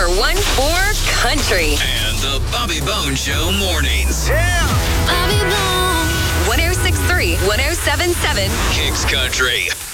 one for country. And the Bobby Bones Show mornings. Bobby Bones. 106.3, 107.7. Kicks Country.